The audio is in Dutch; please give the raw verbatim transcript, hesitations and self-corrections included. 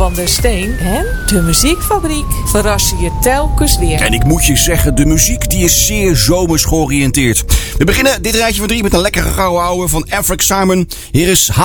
van der Steen en de Muziekfabriek verrassen je telkens weer. En ik moet je zeggen, de muziek die is zeer zomers georiënteerd. We beginnen dit rijtje van drie met een lekkere gouden ouwe van Afric Simon. Hier is